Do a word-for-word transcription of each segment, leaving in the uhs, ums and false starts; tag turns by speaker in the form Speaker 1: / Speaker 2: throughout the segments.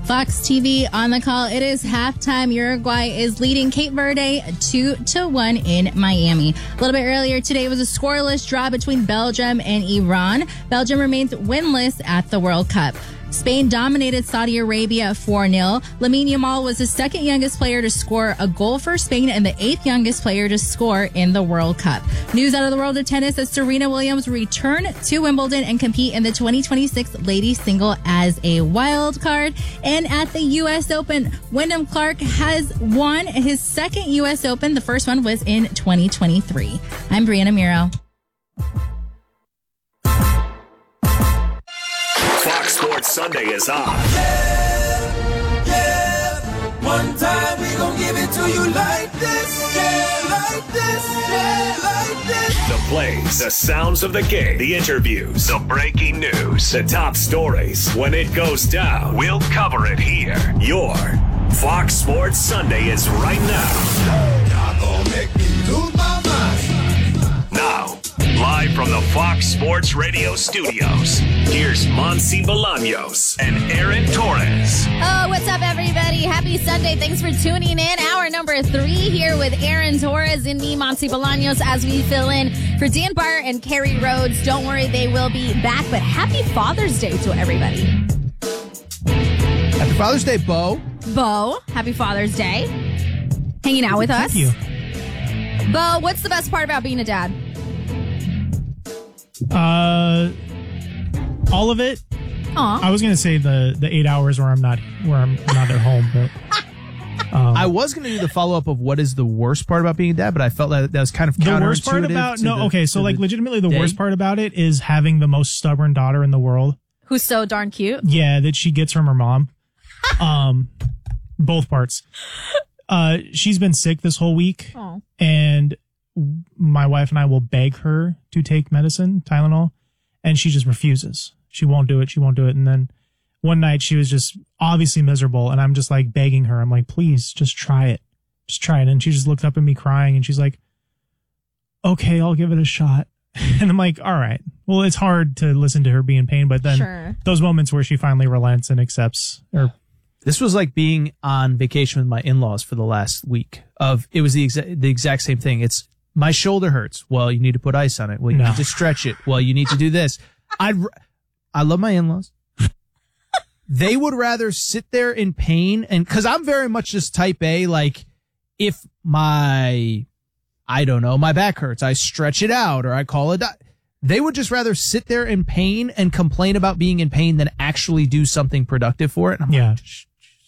Speaker 1: Fox T V on the call. It is halftime. Uruguay is leading Cape Verde two to one in Miami. A little bit earlier today, it was a scoreless draw between Belgium and Iran. Belgium remains winless at the World Cup. Spain dominated Saudi Arabia four nil. Lamine Yamal was the second youngest player to score a goal for Spain and the eighth youngest player to score in the World Cup. News out of the world of tennis as Serena Williams return to Wimbledon and compete in the twenty twenty-six ladies single as a wild card. And at the U S Open, Wyndham Clark has won his second U S Open. The first one was in twenty twenty-three. I'm Brianna Miro.
Speaker 2: Fox Sports Sunday is on.
Speaker 3: Yeah, yeah. One time we gon' give it to you like this. Yeah, like this. Yeah, like this.
Speaker 2: The plays, the sounds of the game, the interviews, the breaking news, the top stories. When it goes down, we'll cover it here. Your Fox Sports Sunday is right now.
Speaker 3: Y'all gon' make me lose my mind.
Speaker 2: Now, live from the Fox Sports Radio studios, here's Monsi Bolaños and Aaron Torres.
Speaker 1: Oh, what's up, everybody? Happy Sunday. Thanks for tuning in. Hour number three here with Aaron Torres and me, Monsi Bolaños, as we fill in for Dan Barr and Carrie Rhodes. Don't worry, they will be back, but happy Father's Day to everybody.
Speaker 4: Happy Father's Day, Bo.
Speaker 1: Bo, happy Father's Day. Hanging out with us.
Speaker 4: Thank you.
Speaker 1: Bo, what's the best part about being a dad?
Speaker 5: Uh, all of it.
Speaker 1: Aw.
Speaker 5: I was gonna say the the eight hours where I'm not where I'm not at home, but um,
Speaker 4: I was going to do the follow up of what is the worst part about being a dad, but I felt that that was kind of
Speaker 5: the worst part
Speaker 4: counterintuitive
Speaker 5: about
Speaker 4: to
Speaker 5: no.
Speaker 4: the-
Speaker 5: okay, so
Speaker 4: to
Speaker 5: like
Speaker 4: the
Speaker 5: legitimately, the
Speaker 4: day.
Speaker 5: worst part about it is having the most stubborn daughter in the world.
Speaker 1: Who's so darn cute.
Speaker 5: Yeah, that she gets from her mom. Um, both parts. Uh, she's been sick this whole week,
Speaker 1: Oh.
Speaker 5: and my wife and I will beg her to take medicine, Tylenol, and she just refuses. She won't do it. She won't do it. And then one night she was just obviously miserable, and I'm just like begging her. I'm like, please, just try it. Just try it. And she just looked up at me crying, and she's like, okay, I'll give it a shot. And I'm like, all right. Well, it's hard to listen to her be in pain, but then
Speaker 1: Sure.
Speaker 5: those moments where she finally relents and accepts, or
Speaker 4: This was like being on vacation with my in-laws for the last week. Of it was the exact the exact same thing. It's my shoulder hurts. Well, you need to put ice on it. Well, you
Speaker 5: No.
Speaker 4: need to stretch it. Well, you need to do this. I I love my in-laws. They would rather sit there in pain, and because I'm very much just type A. Like if my I don't know my back hurts, I stretch it out or I call it. Di- They would just rather sit there in pain and complain about being in pain than actually do something productive for it. And I'm
Speaker 5: yeah.
Speaker 4: like, "Shh,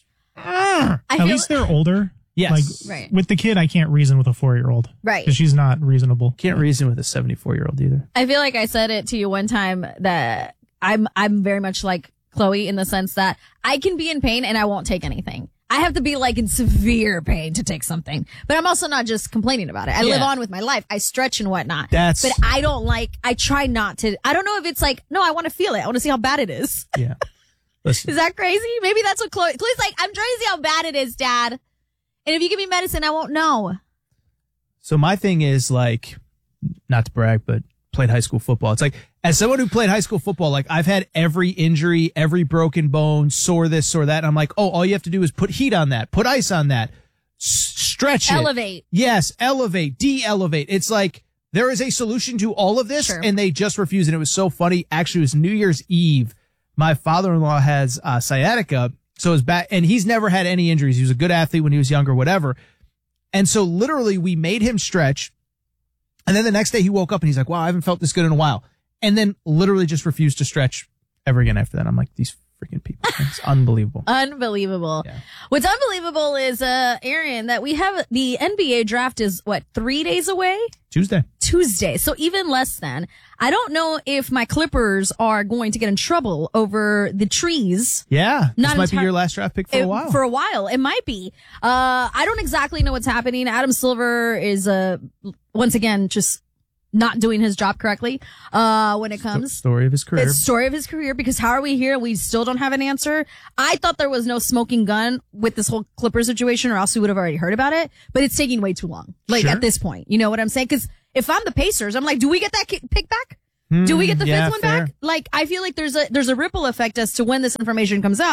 Speaker 1: I
Speaker 5: At
Speaker 1: feel
Speaker 5: least they're older.
Speaker 4: Yes.
Speaker 5: Like
Speaker 1: Right.
Speaker 5: with the kid, I can't reason with a four-year-old.
Speaker 1: Right.
Speaker 5: Because she's not reasonable.
Speaker 4: Can't reason with a seventy-four-year-old either.
Speaker 1: I feel like I said it to you one time that I'm I'm very much like Chloe in the sense that I can be in pain and I won't take anything. I have to be like in severe pain to take something, but I'm also not just complaining about it. I
Speaker 4: Yeah.
Speaker 1: live on with my life. I stretch and whatnot.
Speaker 4: That's-
Speaker 1: but I don't like, I try not to, I don't know if it's like, no, I want to feel it. I want to see how bad it is.
Speaker 4: Yeah. Listen,
Speaker 1: Is that crazy? Maybe that's what Chloe, Chloe's like, I'm trying to see how bad it is, Dad. And if you give me medicine, I won't know.
Speaker 4: so my thing is like, not to brag, but played high school football. It's like, as someone who played high school football, like I've had every injury, every broken bone, sore this, sore that. And I'm like, oh, all you have to do is put heat on that, put ice on that, s- stretch it.
Speaker 1: Elevate.
Speaker 4: Yes, elevate, de-elevate. It's like there is a solution to all of this,
Speaker 1: Sure.
Speaker 4: and they just refuse. And it was so funny. Actually, it was New Year's Eve. My father-in-law has uh, sciatica, so his back, and he's never had any injuries. He was a good athlete when he was younger, whatever. And so literally we made him stretch. And then the next day he woke up and he's like, wow, I haven't felt this good in a while. And then literally just refused to stretch ever again after that. I'm like, these freaking people. It's unbelievable.
Speaker 1: Unbelievable.
Speaker 4: Yeah.
Speaker 1: What's unbelievable is, uh, Aaron, that we have the N B A draft is what, three days away?
Speaker 4: Tuesday.
Speaker 1: Tuesday. So even less than. I don't know if my Clippers are going to get in trouble over the trees.
Speaker 4: Yeah. This
Speaker 1: Not
Speaker 4: might be
Speaker 1: entire-
Speaker 4: your last draft pick for
Speaker 1: It-
Speaker 4: a while.
Speaker 1: For a while. It might be. Uh, I don't exactly know what's happening. Adam Silver is, uh, once again, just not doing his job correctly, uh, when it comes.
Speaker 4: Story of his career.
Speaker 1: It's story of his career, because how are we here? We still don't have an answer. I thought there was no smoking gun with this whole Clipper situation, or else we would have already heard about it, but it's taking way too long. Like
Speaker 4: Sure.
Speaker 1: at this point, you know what I'm saying? Cause if I'm the Pacers, I'm like, do we get that ki- pick back? Do we get the
Speaker 4: yeah,
Speaker 1: fifth one
Speaker 4: fair.
Speaker 1: back? Like, I feel like there's a, there's a ripple effect as to when this information comes out.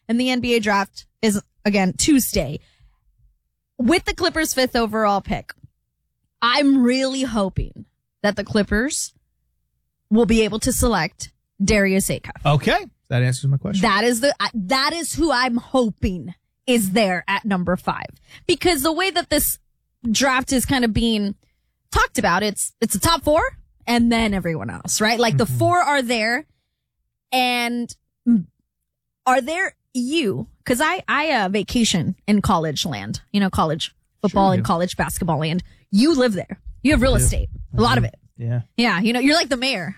Speaker 6: and the N B A draft is, again, Tuesday. With the Clippers' fifth overall pick, I'm really hoping that the Clippers will be able to select Darius Acuff.
Speaker 4: Okay. That answers my question.
Speaker 6: That is the, that is who I'm hoping is there at number five. Because the way that this draft is kind of being talked about, it's, it's a top four and then everyone else, right? Like the four are there, and are there you, cause I, I, uh, vacation in college land, you know, college football
Speaker 4: Sure
Speaker 6: and
Speaker 4: do.
Speaker 6: college basketball land. You live there. You have real estate, a lot of it.
Speaker 4: Yeah.
Speaker 6: Yeah. You know, you're like the mayor.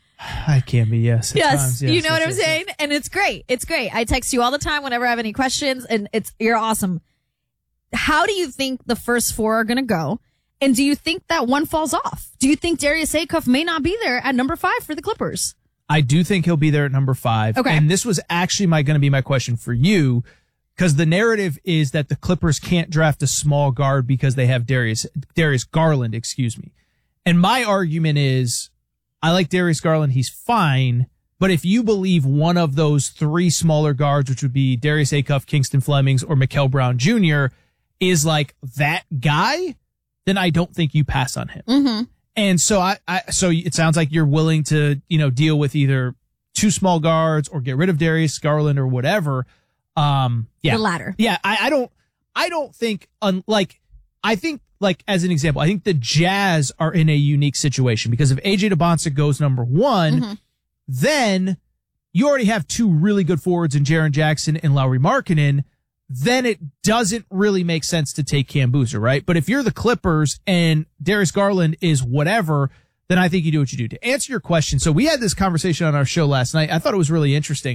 Speaker 4: I can be, yes. at
Speaker 6: Yes,
Speaker 4: times, yes,
Speaker 6: you know
Speaker 4: yes,
Speaker 6: what I'm
Speaker 4: yes, yes.
Speaker 6: saying? And it's great. It's great. I text you all the time whenever I have any questions, and it's, you're awesome. How do you think the first four are going to go? And do you think that one falls off? Do you think Darius Acuff may not be there at number five for the Clippers?
Speaker 4: I do think he'll be there at number five.
Speaker 6: Okay.
Speaker 4: And this was actually my going to be my question for you, because the narrative is that the Clippers can't draft a small guard because they have Darius, Darius Garland, excuse me. And my argument is, I like Darius Garland. He's fine. But if you believe one of those three smaller guards, which would be Darius Acuff, Kingston Flemings, or Mikal Brown Junior, is like that guy, then I don't think you pass on him.
Speaker 6: Mm-hmm.
Speaker 4: And so I, I, so it sounds like you're willing to, you know, deal with either two small guards or get rid of Darius Garland or whatever. Um, yeah.
Speaker 6: The latter.
Speaker 4: Yeah. I, I don't, I don't think, un, like, I think, like, as an example, I think the Jazz are in a unique situation because if A J DeBonsa goes number one,
Speaker 6: Mm-hmm.
Speaker 4: then you already have two really good forwards in Jaren Jackson and Lauri Markkanen. Then it doesn't really make sense to take Cam Boozer, right? But if you're the Clippers and Darius Garland is whatever, then I think you do what you do. To answer your question, so we had this conversation on our show last night. I thought it was really interesting.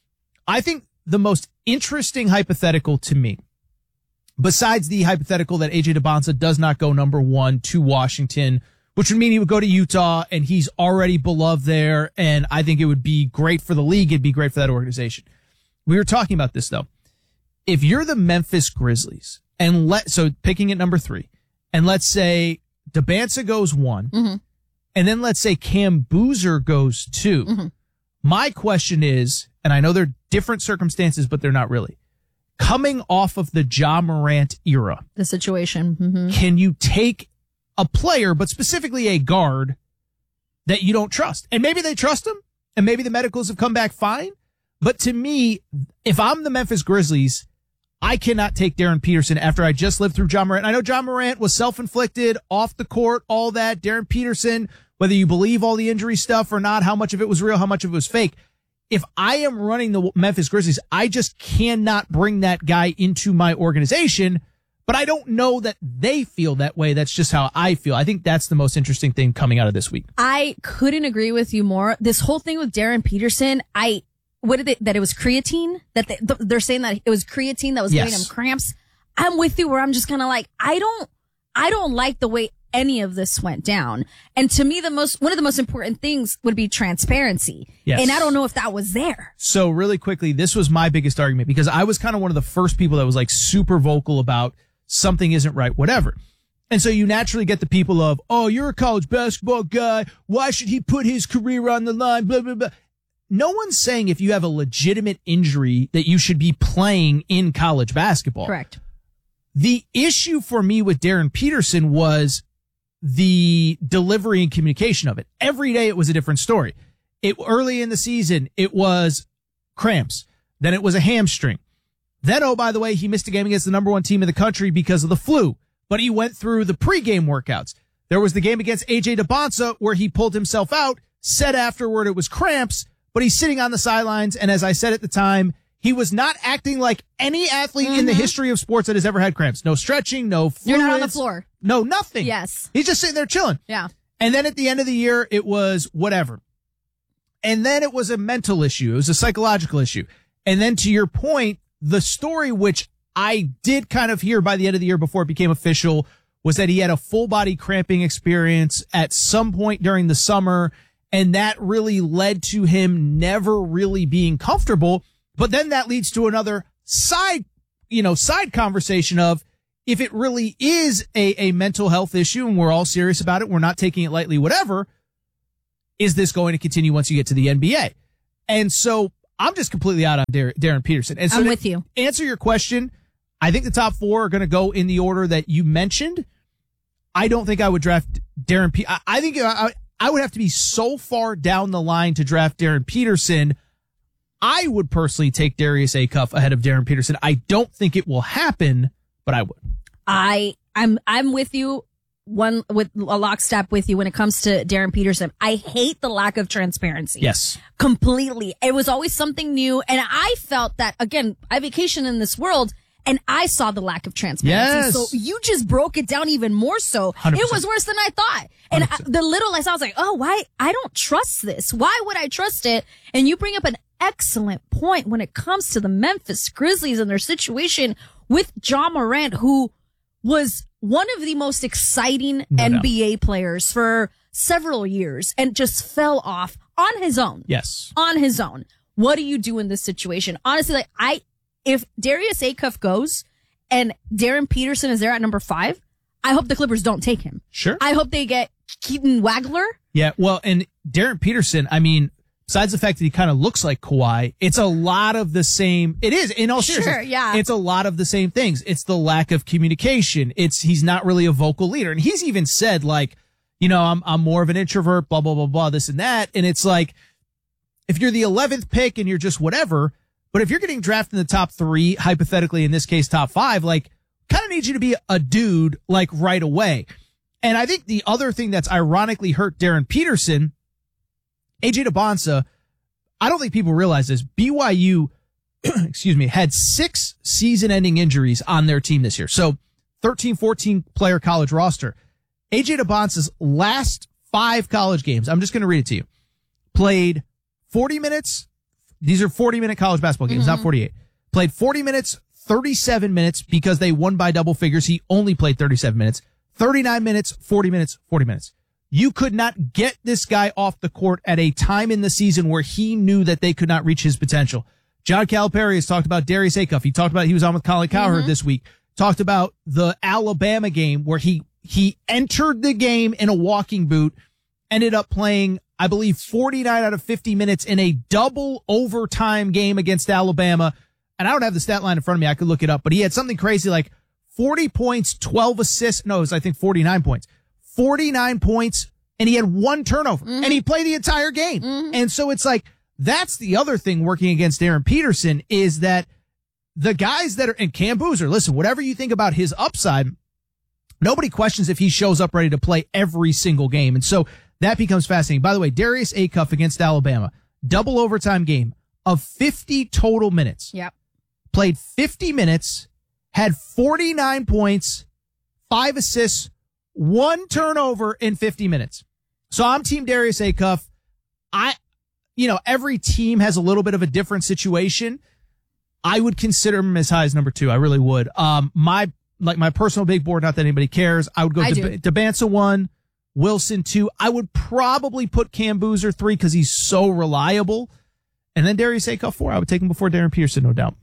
Speaker 4: I think the most interesting hypothetical to me, besides the hypothetical that A J DeBonsa does not go number one to Washington, which would mean he would go to Utah and he's already beloved there. And I think it would be great for the league. It'd be great for that organization. We were talking about this though. If you're the Memphis Grizzlies and let, so picking at number three, and let's say DeBanza goes one,
Speaker 6: Mm-hmm.
Speaker 4: and then let's say Cam Boozer goes two.
Speaker 6: Mm-hmm.
Speaker 4: My question is, and I know they're different circumstances, but they're not really. Coming off of the Ja Morant era,
Speaker 6: The situation. Mm-hmm.
Speaker 4: can you take a player, but specifically a guard, that you don't trust? And maybe they trust him, and maybe the medicals have come back fine. But to me, if I'm the Memphis Grizzlies, I cannot take Darren Peterson after I just lived through Ja Morant. I know Ja Morant was self-inflicted, off the court, all that. Darren Peterson, whether you believe all the injury stuff or not, how much of it was real, how much of it was fake. If I am running the Memphis Grizzlies, I just cannot bring that guy into my organization. But I don't know that they feel that way. That's just how I feel. I think that's the most interesting thing coming out of this week.
Speaker 6: I couldn't agree with you more. This whole thing with Darren Peterson, I, what did they, that it was creatine? That they, they're saying that it was creatine that was
Speaker 4: Yes.
Speaker 6: giving him cramps. I'm with you where I'm just kind of like, I don't, I don't like the way any of this went down. And to me, the most, one of the most important things would be transparency.
Speaker 4: Yes.
Speaker 6: And I don't know if that was there.
Speaker 4: So really quickly, this was my biggest argument because I was kind of one of the first people that was like super vocal about something isn't right, whatever. And so you naturally get the people of, oh, you're a college basketball guy. Why should he put his career on the line? Blah, blah, blah. No one's saying if you have a legitimate injury that you should be playing in college basketball.
Speaker 6: Correct.
Speaker 4: The issue for me with Darren Peterson was the delivery and communication of it. Every day it was a different story. It early in the season, it was cramps. Then it was a hamstring. Then, oh, by the way, he missed a game against the number one team in the country because of the flu, but he went through the pregame workouts. There was the game against A J DeBonsa where he pulled himself out, said afterward it was cramps, but he's sitting on the sidelines. And as I said at the time, he was not acting like any athlete mm-hmm. in the history of sports that has ever had cramps. No stretching, no fluids.
Speaker 6: You're not on the floor.
Speaker 4: No, nothing.
Speaker 6: Yes.
Speaker 4: He's just sitting there chilling.
Speaker 6: Yeah.
Speaker 4: And then at the end of the year, it was whatever. And then it was a mental issue. It was a psychological issue. And then to your point, the story, which I did kind of hear by the end of the year before it became official, was that he had a full body cramping experience at some point during the summer. And that really led to him never really being comfortable. But then that leads to another side, you know, side conversation of if it really is a, a mental health issue and we're all serious about it, we're not taking it lightly, whatever, is this going to continue once you get to the N B A? And so I'm just completely out on Dar- Darren Peterson. And so
Speaker 6: I'm
Speaker 4: to
Speaker 6: with you.
Speaker 4: Answer your question. I think the top four are going to go in the order that you mentioned. I don't think I would draft Darren Pe- I, I think I, I would have to be so far down the line to draft Darren Peterson. I would personally take Darius Acuff ahead of Darren Peterson. I don't think it will happen, but I would.
Speaker 6: I I'm I'm with you one with a lockstep with you when it comes to Darren Peterson. I hate the lack of transparency.
Speaker 4: Yes.
Speaker 6: Completely. It was always something new. And I felt that, again, I vacation in this world and I saw the lack of transparency.
Speaker 4: Yes.
Speaker 6: So you just broke it down even more so.
Speaker 4: one hundred percent.
Speaker 6: It was worse than I thought. And I, the little I saw, I was like, oh, why? I don't trust this. Why would I trust it? And you bring up an excellent point when it comes to the Memphis Grizzlies and their situation with Ja Morant, who was one of the most exciting
Speaker 4: No
Speaker 6: N B A players for several years and just fell off on his own.
Speaker 4: Yes.
Speaker 6: On his own. What do you do in this situation? Honestly, like I, if Darius Acuff goes and Darren Peterson is there at number five, I hope the Clippers don't take him.
Speaker 4: Sure.
Speaker 6: I hope they get Keaton Wagler.
Speaker 4: Yeah. Well, and Darren Peterson, I mean, besides the fact that he kind of looks like Kawhi, it's a lot of the same. It is, in all
Speaker 6: Sure,
Speaker 4: seriousness.
Speaker 6: yeah.
Speaker 4: It's a lot of the same things. It's the lack of communication. It's, he's not really a vocal leader. And he's even said like, you know, I'm, I'm more of an introvert, blah, blah, blah, blah, this and that. And it's like, if you're the eleventh pick and you're just whatever, but if you're getting drafted in the top three, hypothetically, in this case, top five, like kind of need you to be a dude like right away. And I think the other thing that's ironically hurt Darren Peterson, A J Debonsa, I don't think people realize this. B Y U, excuse me, had six season-ending injuries on their team this year. So thirteen, fourteen player college roster. A J Debonsa's last five college games, I'm just going to read it to you, played forty minutes. These are forty minute college basketball games, mm-hmm. not forty-eight. Played forty minutes, thirty-seven minutes because they won by double figures. He only played thirty-seven minutes, thirty-nine minutes, forty minutes, forty minutes. You could not get this guy off the court at a time in the season where he knew that they could not reach his potential. John Calipari has talked about Darius Acuff. He talked about, he was on with Colin Cowherd mm-hmm. this week, talked about the Alabama game where he, he entered the game in a walking boot, ended up playing, I believe, forty-nine out of fifty minutes in a double overtime game against Alabama. And I don't have the stat line in front of me. I could look it up, but he had something crazy like forty points, twelve assists. No, it was, I think, forty-nine points. forty-nine points, and he had one turnover, mm-hmm. and he played the entire game. Mm-hmm. And so it's like, that's the other thing working against Darren Peterson is that the guys that are, and Cam Boozer, listen, whatever you think about his upside, nobody questions if he shows up ready to play every single game. And so that becomes fascinating. By the way, Darius Acuff against Alabama, double overtime game of fifty total minutes.
Speaker 6: Yep.
Speaker 4: Played fifty minutes, had forty-nine points, five assists, one turnover in fifty minutes. So I'm team Darius Acuff. I, you know, every team has a little bit of a different situation. I would consider him as high as number two. I really would. Um, my, like my personal big board, not that anybody cares. I would go to Debonsa one, Wilson two. I would probably put Cam Boozer three because he's so reliable. And then Darius Acuff four. I would take him before Darren Peterson, no doubt.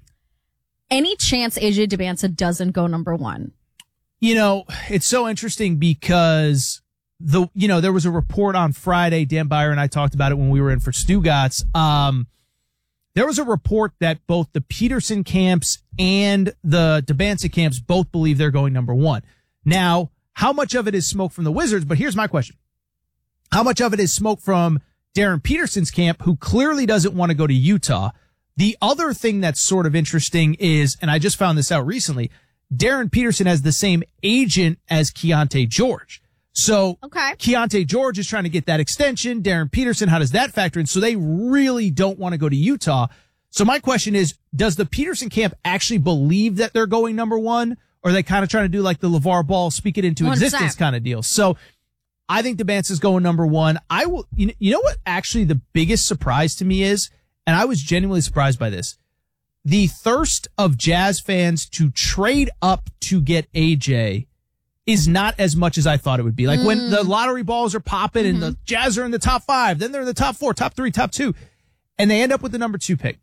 Speaker 6: Any chance A J Debonsa doesn't go number one?
Speaker 4: You know, it's so interesting because the, you know, there was a report on Friday. Dan Byer and I talked about it when we were in for Stugatz. Um, there was a report that both the Peterson camps and the Debonsa camps both believe they're going number one. Now, how much of it is smoke from the Wizards? But here's my question. How much of it is smoke from Darren Peterson's camp, who clearly doesn't want to go to Utah? The other thing that's sort of interesting is, and I just found this out recently, Darren Peterson has the same agent as Keontae George. So
Speaker 6: okay.
Speaker 4: Keontae George is trying to get that extension. Darren Peterson, how does that factor in? So they really don't want to go to Utah. So my question is, does the Peterson camp actually believe that they're going number one? Or are they kind of trying to do like the LeVar Ball, speak it into
Speaker 6: one hundred percent
Speaker 4: existence kind of deal? So I think Debonsa is going number one. I will, you know, you know what actually the biggest surprise to me is, and I was genuinely surprised by this, the thirst of Jazz fans to trade up to get A J is not as much as I thought it would be. Like mm. when the lottery balls are popping mm-hmm. and the Jazz are in the top five, then they're in the top four, top three, top two, and they end up with the number two pick.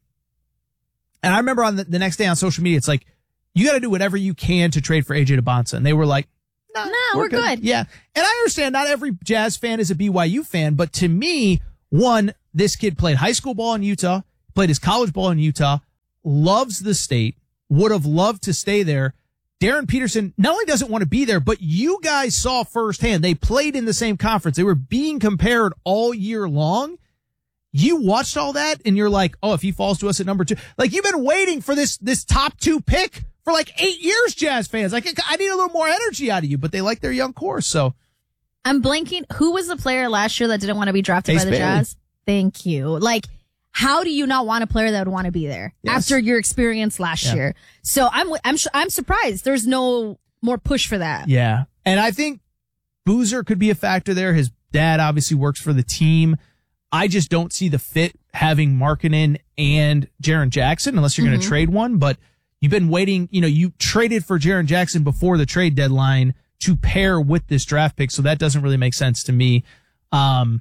Speaker 4: And I remember on the, the next day on social media, it's like, you got to do whatever you can to trade for A J Debonsa. And they were like,
Speaker 6: no, nah, we're, we're good.
Speaker 4: good. Yeah. And I understand not every Jazz fan is a B Y U fan, but to me, one, this kid played high school ball in Utah, played his college ball in Utah, loves the state, would have loved to stay there. Darren Peterson not only doesn't want to be there, but you guys saw firsthand. They played in the same conference. They were being compared all year long. You watched all that and you're like, oh, if he falls to us at number two, like you've been waiting for this, this top two pick for like eight years, Jazz fans. Like I need a little more energy out of you, but they like their young core. So
Speaker 6: I'm blanking. Who was the player last year that didn't want to be drafted
Speaker 4: Ace
Speaker 6: by the
Speaker 4: Bailey.
Speaker 6: Jazz? Thank you. Like, how do you not want a player that would want to be there
Speaker 4: Yes.
Speaker 6: after your experience last
Speaker 4: Yeah.
Speaker 6: year? So I'm, I'm, I'm surprised there's no more push for that.
Speaker 4: yeah. And I think Boozer could be a factor there. His dad obviously works for the team. I just don't see the fit having Markkanen and Jaren Jackson unless you're going to trade one. But you've been waiting, you know, you traded for Jaren Jackson before the trade deadline to pair with this draft pick. So that doesn't really make sense to me. Um,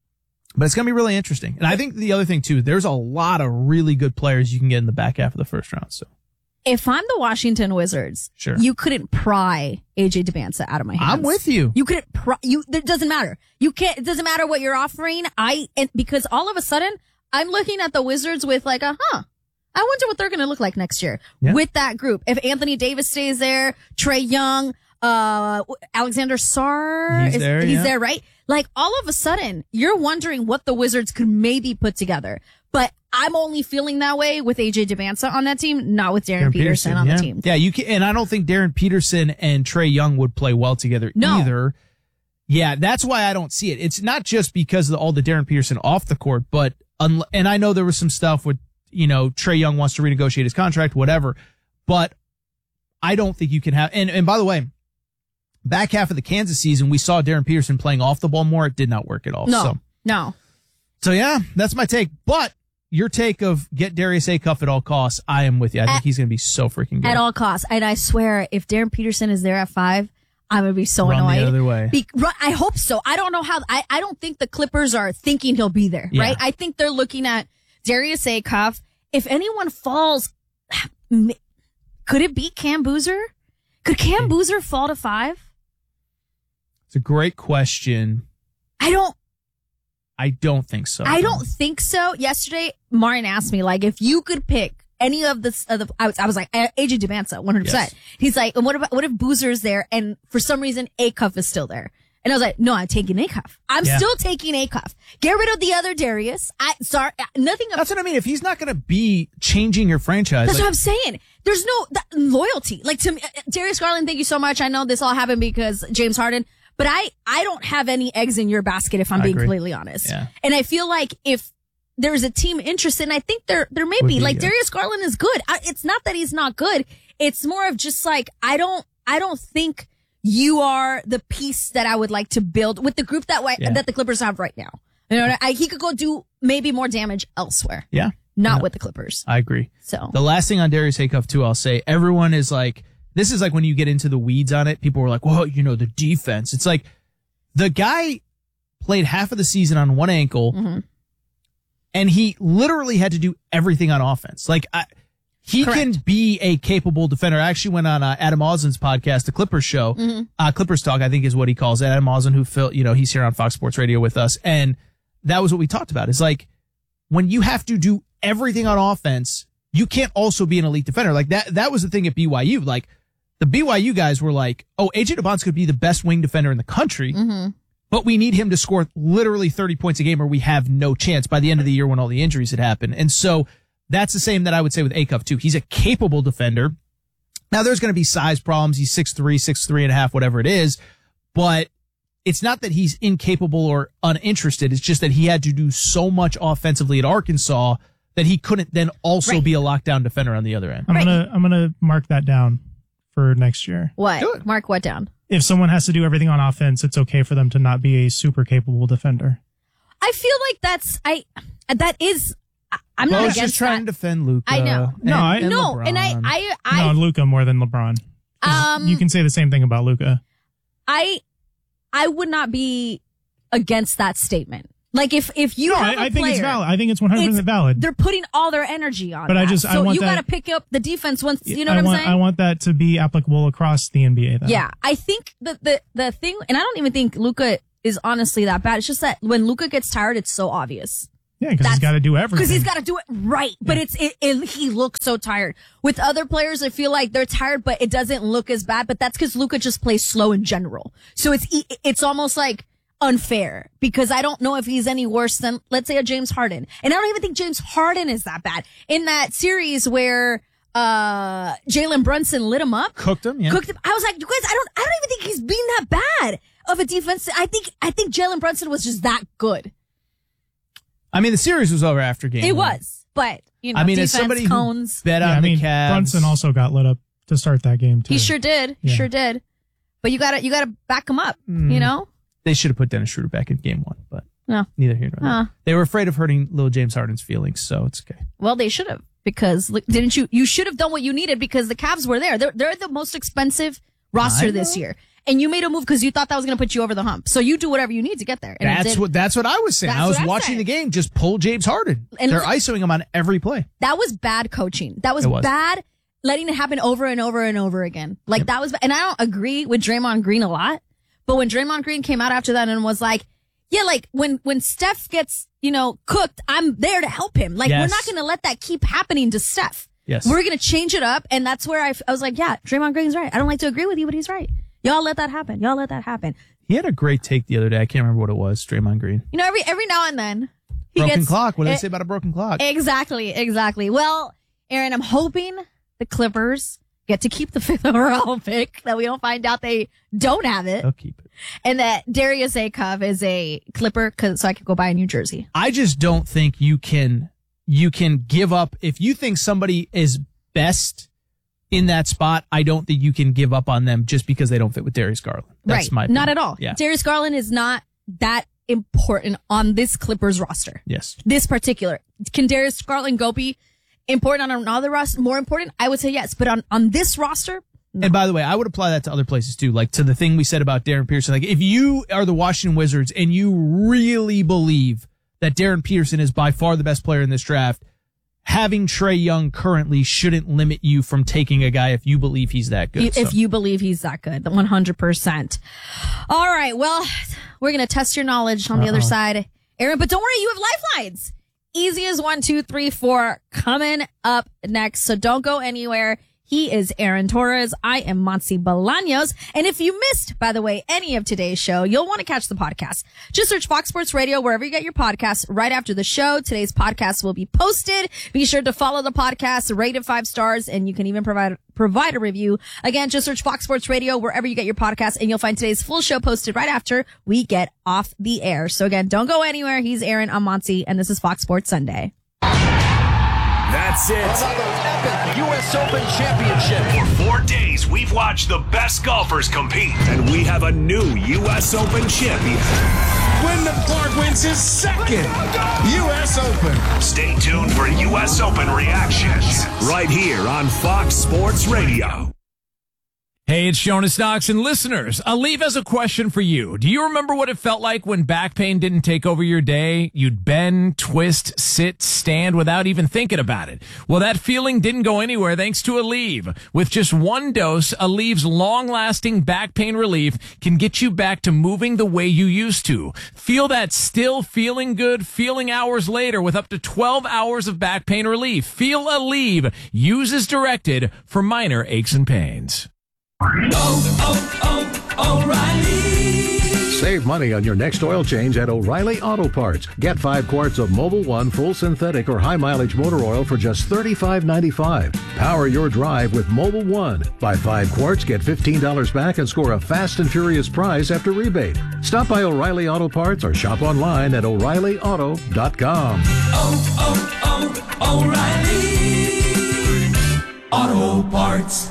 Speaker 4: but it's going to be really interesting. And I think the other thing too, there's a lot of really good players you can get in the back half of the first round. So
Speaker 6: If I'm the Washington Wizards,
Speaker 4: Sure.
Speaker 6: you couldn't pry A J Dubance out of my hands.
Speaker 4: I'm with you.
Speaker 6: You couldn't pry, you, it doesn't matter. You can't, it doesn't matter what you're offering. I, and because all of a sudden I'm looking at the Wizards with like a, huh, I wonder what they're going to look like next year
Speaker 4: Yeah.
Speaker 6: with that group. If Anthony Davis stays there, Trae Young, uh, Alexander Sarr,
Speaker 4: He's
Speaker 6: is,
Speaker 4: there,
Speaker 6: he's
Speaker 4: yeah.
Speaker 6: there, right? Like all of a sudden you're wondering what the Wizards could maybe put together. But I'm only feeling that way with A J Dubance on that team, not with Darren,
Speaker 4: Darren
Speaker 6: Peterson, on
Speaker 4: yeah.
Speaker 6: the team.
Speaker 4: Yeah, you can, and I don't think Darren Peterson and Trae Young would play well together
Speaker 6: No.
Speaker 4: either. Yeah, that's why I don't see it. It's not just because of all the Darren Peterson off the court, but un- and I know there was some stuff with, you know, Trae Young wants to renegotiate his contract, whatever. But I don't think you can have. And and by the way, back half of the Kansas season, we saw Darren Peterson playing off the ball more. It did not work at all.
Speaker 6: No,
Speaker 4: So,
Speaker 6: no.
Speaker 4: so yeah, that's my take. But your take of get Darius Acuff at all costs, I am with you. I think
Speaker 6: At-
Speaker 4: he's going to be so freaking good.
Speaker 6: At all costs. And I swear, if Darren Peterson is there at five, I'm going to be so
Speaker 4: Run the
Speaker 6: annoyed.
Speaker 4: other way.
Speaker 6: Be- run- I hope so. I don't know how, I, I don't think the Clippers are thinking he'll be there,
Speaker 4: Yeah.
Speaker 6: right? I think they're looking at Darius Acuff. If anyone falls, could it be Cam Boozer? Could Cam Boozer fall to five?
Speaker 4: It's a great question.
Speaker 6: I don't,
Speaker 4: I don't think so.
Speaker 6: I don't think so. Yesterday, Martin asked me, like, if you could pick any of the, of the I was, I was like, A J Dubance, one hundred percent.
Speaker 4: Yes.
Speaker 6: He's like, and what about, what if Boozer's there and for some reason Acuff is still there? And I was like, no, I'm taking Acuff. I'm
Speaker 4: Yeah.
Speaker 6: still taking Acuff. Get rid of the other Darius. I, sorry, nothing of,
Speaker 4: That's what I mean. If he's not going to be changing your franchise,
Speaker 6: that's
Speaker 4: like,
Speaker 6: what I'm saying. There's no that, loyalty. Like to me, Darius Garland, thank you so much. I know this all happened because James Harden, but I, I don't have any eggs in your basket if I'm
Speaker 4: I
Speaker 6: being
Speaker 4: agree.
Speaker 6: completely honest.
Speaker 4: Yeah.
Speaker 6: And I feel like if there's a team interested, and I think there, there may
Speaker 4: Would
Speaker 6: be,
Speaker 4: be,
Speaker 6: like
Speaker 4: yeah.
Speaker 6: Darius Garland is good. I, it's not that he's not good. It's more of just like, I don't, I don't think you are the piece that I would like to build with the group that way,
Speaker 4: Yeah.
Speaker 6: that the Clippers have right now. You know, I, he could go do maybe more damage elsewhere,
Speaker 4: yeah,
Speaker 6: not
Speaker 4: Yeah.
Speaker 6: with the Clippers.
Speaker 4: I agree.
Speaker 6: So
Speaker 4: The last thing on Darius Acuff too, I'll say, everyone is like, this is like when you get into the weeds on it, people were like, well, you know, the defense. It's like the guy played half of the season on one ankle
Speaker 6: Mm-hmm.
Speaker 4: and he literally had to do everything on offense. Like I, he
Speaker 6: Correct.
Speaker 4: can be a capable defender. I actually went on uh, Adam Oslin's podcast, the Clippers show,
Speaker 6: Mm-hmm.
Speaker 4: uh, Clippers Talk, I think is what he calls it. Adam Oslin, who fil- you know, he's here on Fox Sports Radio with us. And that was what we talked about. It's like when you have to do everything on offense, you can't also be an elite defender. Like that, that was the thing at B Y U. Like the B Y U guys were like, oh, A J Dubance could be the best wing defender in the country, but we need him to score literally thirty points a game or we have no chance by the end of the year when all the injuries had happened. And so that's the same that I would say with Acuff too. He's a capable defender. Now there's going to be size problems. He's six three, six three and a half, whatever it is, but it's not that he's incapable or uninterested. It's just that he had to do so much offensively at Arkansas that he couldn't then also
Speaker 6: Right.
Speaker 4: be a lockdown defender on the other end.
Speaker 5: I'm
Speaker 6: Right.
Speaker 5: gonna I'm gonna mark that down for next year.
Speaker 6: what?
Speaker 4: Good.
Speaker 6: Mark what down?
Speaker 5: If someone has to do everything on offense, it's okay for them to not be a super capable defender.
Speaker 6: I feel like that's, I, that is, I- I'm
Speaker 4: Well,
Speaker 6: not
Speaker 4: it's
Speaker 6: against
Speaker 4: just trying
Speaker 6: that.
Speaker 4: to defend Luka.
Speaker 6: I know.
Speaker 5: No, I-
Speaker 4: and
Speaker 6: no, and I,
Speaker 4: LeBron.
Speaker 6: I, I,
Speaker 5: no, Luca more than LeBron. 'Cause
Speaker 6: Um,
Speaker 5: you can say the same thing about Luca.
Speaker 6: I, I would not be against that statement. Like if, if you
Speaker 5: No,
Speaker 6: have a
Speaker 5: I, I think it's
Speaker 6: player,
Speaker 5: valid. I think it's one hundred percent
Speaker 6: it's-
Speaker 5: valid.
Speaker 6: they're putting all their energy on
Speaker 5: But
Speaker 6: that.
Speaker 5: I just-
Speaker 6: so
Speaker 5: I want
Speaker 6: you
Speaker 5: that-
Speaker 6: got to pick up the defense once, you know
Speaker 5: I
Speaker 6: what I'm
Speaker 5: want
Speaker 6: saying?
Speaker 5: I want that to be applicable across the N B A. Though.
Speaker 6: Yeah, I think the, the, the thing, and I don't even think Luca is honestly that bad. It's just that when Luca gets tired, it's so obvious.
Speaker 5: Yeah, because he's got to do everything.
Speaker 6: Because he's got to do it right. But it's it, it, he looks so tired. With other players, I feel like they're tired, but it doesn't look as bad. But that's because Luka just plays slow in general. So it's it's almost like unfair because I don't know if he's any worse than, let's say, a James Harden. And I don't even think James Harden is that bad. In that series where uh Jalen Brunson lit him up,
Speaker 4: cooked him, yeah,
Speaker 6: cooked him. I was like, you guys, I don't, I don't even think he's been that bad of a defense. I think, I think Jalen Brunson was just that good.
Speaker 4: I mean, the series was over after game.
Speaker 6: It
Speaker 4: one.
Speaker 6: was, but you know,
Speaker 4: I mean,
Speaker 6: defense,
Speaker 4: as somebody
Speaker 6: cones.
Speaker 4: who bet
Speaker 5: yeah,
Speaker 4: on
Speaker 5: I mean,
Speaker 4: the Cavs,
Speaker 5: Brunson also got lit up to start that game too.
Speaker 6: He sure did. He
Speaker 5: Yeah.
Speaker 6: sure did. But you gotta, you gotta back him up.
Speaker 4: Mm.
Speaker 6: You know.
Speaker 4: They should have put Dennis Schroeder back in game one, but
Speaker 6: No.
Speaker 4: neither here nor there.
Speaker 6: Huh.
Speaker 4: They were afraid of hurting little James Harden's feelings, so it's okay.
Speaker 6: Well, they should have because like, didn't you? You should have done what you needed because the Cavs were there. They're they're the most expensive roster
Speaker 4: I
Speaker 6: this
Speaker 4: know.
Speaker 6: year, and you made a move because you thought that was going to put you over the hump. So you do whatever you need to get there. And it
Speaker 4: That's
Speaker 6: did.
Speaker 4: what that's what I was saying.
Speaker 6: That's
Speaker 4: I was
Speaker 6: what I'm
Speaker 4: watching
Speaker 6: saying.
Speaker 4: the game. Just pull James Harden.
Speaker 6: And
Speaker 4: They're
Speaker 6: look-
Speaker 4: ISOing him on every play.
Speaker 6: That was bad coaching. That was,
Speaker 4: It was.
Speaker 6: bad letting it happen over and over and over again. Like that was, and I don't agree with Draymond Green a lot, but when Draymond Green came out after that and was like, yeah, like when, when Steph gets, you know, cooked, I'm there to help him. Like
Speaker 4: Yes.
Speaker 6: we're not going to let that keep happening to Steph.
Speaker 4: Yes.
Speaker 6: We're going to change it up. And that's where I, I was like, yeah, Draymond Green's right. I don't like to agree with you, but he's right. Y'all let that happen. Y'all let that happen.
Speaker 4: He had a great take the other day. I can't remember what it was. Draymond Green.
Speaker 6: You know, every, every now and then he
Speaker 4: Broken
Speaker 6: gets
Speaker 4: clock. What did
Speaker 6: eh,
Speaker 4: they say about a broken clock?
Speaker 6: Exactly, exactly. Well, Aaron, I'm hoping the Clippers get to keep the fifth overall pick, that we don't find out they don't have it,
Speaker 4: They'll keep it.
Speaker 6: and that Darius Akov is a Clipper, cause, so I could go buy a New Jersey.
Speaker 4: I just don't think you can you can give up if you think somebody is best in that spot. I don't think you can give up on them just because they don't fit with Darius Garland. That's
Speaker 6: right.
Speaker 4: my
Speaker 6: Not
Speaker 4: opinion.
Speaker 6: at all.
Speaker 4: Yeah.
Speaker 6: Darius Garland is not that important on this Clippers roster.
Speaker 4: Yes.
Speaker 6: This particular. Can Darius Garland go be important on another roster? More important? I would say yes. But on, on this roster,
Speaker 4: And by the way, I would apply that to other places too, like to the thing we said about Darren Peterson. Like if you are the Washington Wizards and you really believe that Darren Peterson is by far the best player in this draft, having Trae Young currently shouldn't limit you from taking a guy if you believe he's that good.
Speaker 6: if
Speaker 4: So,
Speaker 6: you believe he's that good, one hundred percent. All right. Well, we're going to test your knowledge on the other side, Aaron, but don't worry. You have lifelines. Easy as one, two, three, four coming up next. So don't go anywhere. He is Aaron Torres. I am Monty Bolaños. And if you missed, by the way, any of today's show, you'll want to catch the podcast. Just search Fox Sports Radio wherever you get your podcasts right after the show. Today's podcast will be posted. Be sure to follow the podcast, rate it five stars, and you can even provide provide a review. Again, just search Fox Sports Radio wherever you get your podcasts, and you'll find today's full show posted right after we get off the air. So again, don't go anywhere. He's Aaron, I'm Monty, and this is Fox Sports Sunday.
Speaker 2: That's it.
Speaker 7: Another epic U S Open championship.
Speaker 2: For four days, we've watched the best golfers compete, and we have a new U S Open champion.
Speaker 3: Wyndham Clark wins his second U S Open.
Speaker 2: Stay tuned for U S Open reactions right here on Fox Sports Radio.
Speaker 8: Hey, it's Jonas Knox, and listeners, Aleve has a question for you. Do you remember what it felt like when back pain didn't take over your day? You'd bend, twist, sit, stand without even thinking about it. Well, that feeling didn't go anywhere thanks to Aleve. With just one dose, Aleve's long-lasting back pain relief can get you back to moving the way you used to. Feel that still feeling good feeling hours later with up to twelve hours of back pain relief. Feel Aleve. Use as directed for minor aches and pains.
Speaker 3: Oh, oh, O'Reilly.
Speaker 9: Save money on your next oil change at O'Reilly Auto Parts. Get five quarts of Mobil One full synthetic or high mileage motor oil for just thirty-five ninety-five. Power your drive with Mobil One. Buy five quarts, get fifteen dollars back, and score a fast and furious prize after rebate. Stop by O'Reilly Auto Parts or shop online at O'Reilly Auto dot com.
Speaker 3: Oh, oh, oh, O'Reilly. Auto Parts.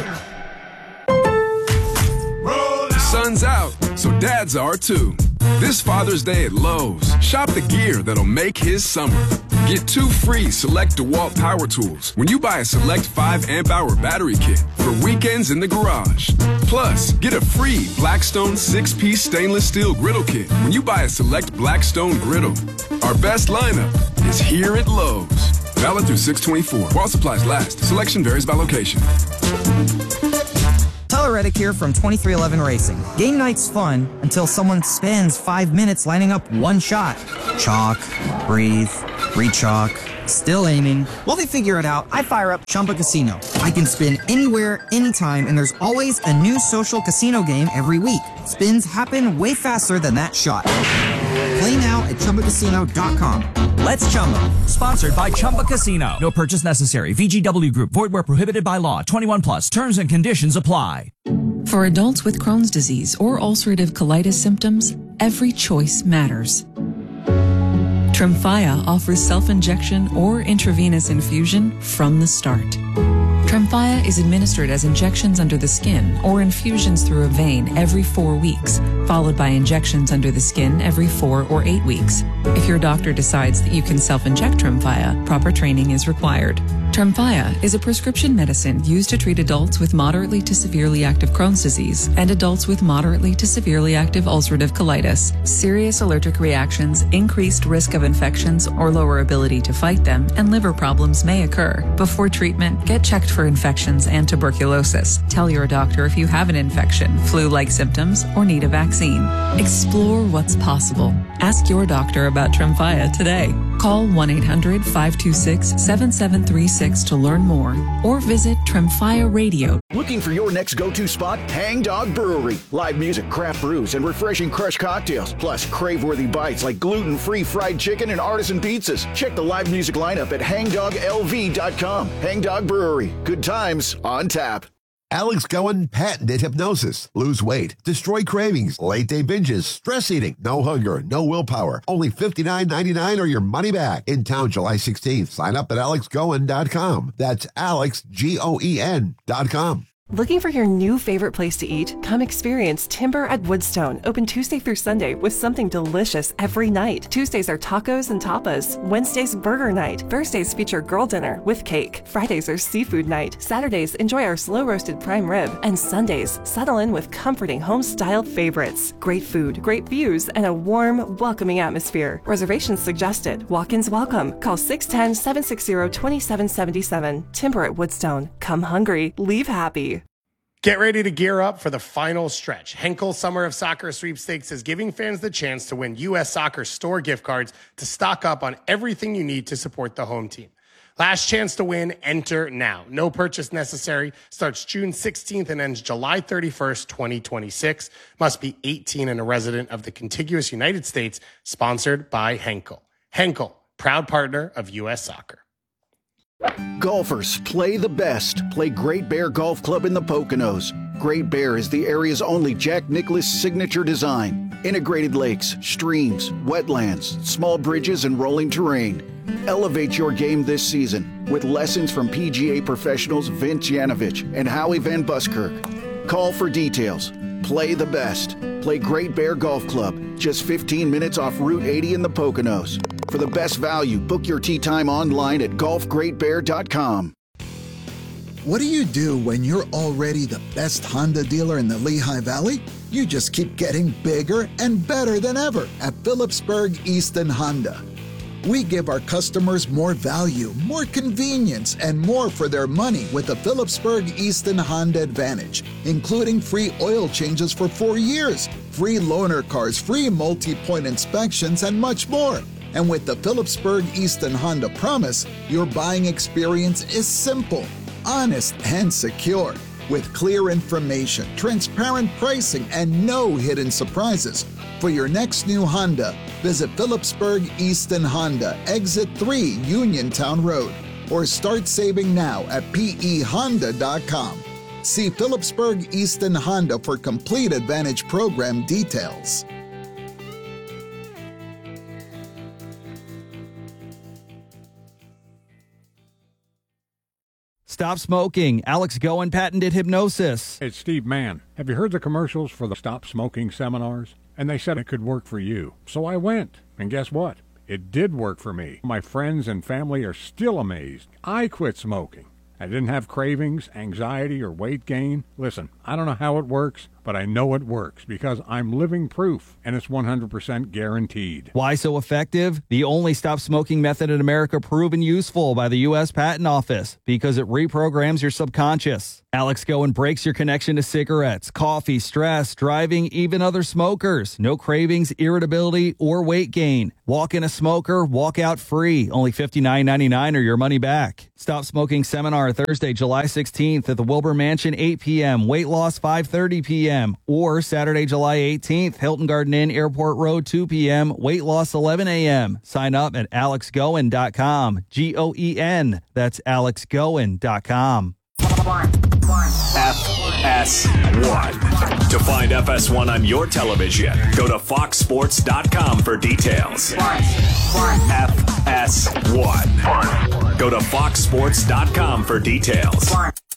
Speaker 10: Sun's out, so dads are too. This Father's Day at Lowe's, shop the gear that'll make his summer. Get two free Select DeWalt power tools when you buy a Select five amp hour battery kit for weekends in the garage. Plus, get a free Blackstone six piece stainless steel griddle kit when you buy a Select Blackstone griddle. Our best lineup is here at Lowe's. Valid through six twenty-four. While supplies last. Selection varies by location.
Speaker 11: Tyler Reddick here from twenty-three eleven Racing. Game night's fun until someone spends five minutes lining up one shot. Chalk, breathe, re-chalk, still aiming. While they figure it out, I fire up Chumba Casino. I can spin anywhere, anytime, and there's always a new social casino game every week. Spins happen way faster than that shot. Play now at Chumba Casino dot com.
Speaker 12: Let's Chumba. Sponsored by Chumba Casino. No purchase necessary. V G W Group. Void where prohibited by law. twenty-one plus. Terms and conditions apply.
Speaker 13: For adults with Crohn's disease or ulcerative colitis symptoms, every choice matters. Tremfya offers self-injection or intravenous infusion from the start. Tremfya is administered as injections under the skin or infusions through a vein every four weeks, followed by injections under the skin every four or eight weeks. If your doctor decides that you can self-inject Tremfya, proper training is required. Tremfya is a prescription medicine used to treat adults with moderately to severely active Crohn's disease and adults with moderately to severely active ulcerative colitis. Serious allergic reactions, increased risk of infections or lower ability to fight them, and liver problems may occur. Before treatment, get checked for infections and tuberculosis. Tell your doctor if you have an infection, flu-like symptoms, or need a vaccine. Explore what's possible. Ask your doctor about Tremfya today. Call one eight hundred five two six seven seven three six to learn more or visit Tremfya Radio.
Speaker 14: Looking for your next go-to spot? Hang Dog Brewery. Live music, craft brews, and refreshing crushed cocktails, plus crave-worthy bites like gluten-free fried chicken and artisan pizzas. Check the live music lineup at hang dog L V dot com. Hang Dog Brewery. Good times on tap.
Speaker 15: Alex Cohen patented hypnosis. Lose weight, destroy cravings, late day binges, stress eating, no hunger, no willpower. Only fifty-nine ninety-nine or your money back. In town July sixteenth. Sign up at alex goen dot com. That's Alex, G O E N dot com.
Speaker 16: Looking for your new favorite place to eat? Come experience Timber at Woodstone, open Tuesday through Sunday with something delicious every night. Tuesdays are tacos and tapas. Wednesdays, burger night. Thursdays feature girl dinner with cake. Fridays are seafood night. Saturdays, enjoy our slow-roasted prime rib. And Sundays, settle in with comforting home-style favorites. Great food, great views, and a warm, welcoming atmosphere. Reservations suggested. Walk-ins welcome. Call six one zero, seven six zero, two seven seven seven. Timber at Woodstone. Come hungry. Leave happy.
Speaker 17: Get ready to gear up for the final stretch. Henkel Summer of Soccer Sweepstakes is giving fans the chance to win U S Soccer store gift cards to stock up on everything you need to support the home team. Last chance to win, enter now. No purchase necessary. Starts June sixteenth and ends July thirty-first, twenty twenty-six. Must be eighteen and a resident of the contiguous United States. Sponsored by Henkel. Henkel, proud partner of U S Soccer.
Speaker 14: Golfers, play the best. Play Great Bear Golf Club in the Poconos. Great Bear is the area's only Jack Nicklaus signature design. Integrated lakes, streams, wetlands, small bridges, and rolling terrain. Elevate your game this season with lessons from P G A professionals Vince Yanovich and Howie Van Buskirk. Call for details. Play the best. Play Great Bear Golf Club, just fifteen minutes off Route eighty in the Poconos. For the best value, book your tee time online at golf great bear dot com.
Speaker 18: What do you do when you're already the best Honda dealer in the Lehigh Valley? You just keep getting bigger and better than ever at Phillipsburg Easton Honda. We give our customers more value, more convenience, and more for their money with the Phillipsburg Easton Honda Advantage, including free oil changes for four years, free loaner cars, free multi-point inspections, and much more. And with the Phillipsburg Easton Honda Promise, your buying experience is simple, honest, and secure. With clear information, transparent pricing, and no hidden surprises. For your next new Honda, visit Phillipsburg Easton Honda, Exit three, Uniontown Road, or start saving now at P E honda dot com. See Phillipsburg Easton Honda for complete Advantage program details.
Speaker 19: Stop smoking. Alex Goen patented hypnosis.
Speaker 20: It's Steve Mann. Have you heard the commercials for the Stop Smoking seminars? And they said it could work for you. So I went. And guess what? It did work for me. My friends and family are still amazed. I quit smoking. I didn't have cravings, anxiety, or weight gain. Listen, I don't know how it works but I know it works because I'm living proof, and it's one hundred percent guaranteed.
Speaker 19: Why so effective? The only stop smoking method in America proven useful by the U S Patent Office because it reprograms your subconscious. Alex Goen breaks your connection to cigarettes, coffee, stress, driving, even other smokers. No cravings, irritability, or weight gain. Walk in a smoker, walk out free. Only fifty-nine ninety-nine or your money back. Stop Smoking Seminar Thursday, July sixteenth at the Wilbur Mansion, eight p.m. Weight loss, five thirty p.m. Or Saturday, July eighteenth, Hilton Garden Inn, Airport Road, two p.m. Weight loss, eleven a.m. Sign up at alex goen dot com. G O E N. That's alex goen dot com.
Speaker 2: F S one. To find F S one on your television, go to fox sports dot com for details. F S one. Go to fox sports dot com for details.